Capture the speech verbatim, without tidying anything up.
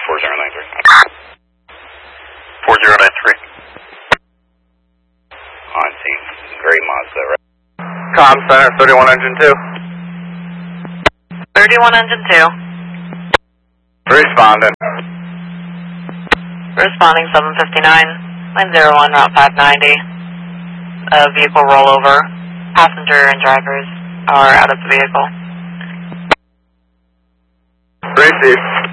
four zero nine three. four zero nine three. On scene. Great Mazda, right? Com Center, thirty-one Engine two. thirty-one Engine two. Responding. Responding seven fifty-nine. Line zero one, Route five ninety. A vehicle rollover. Passenger and drivers are out of the vehicle. Received.